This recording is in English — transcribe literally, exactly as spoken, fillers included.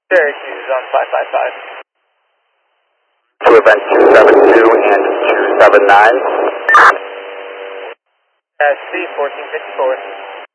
Syracuse is on five five five. To event two seven two and two seven nine. S C fourteen fifty-four.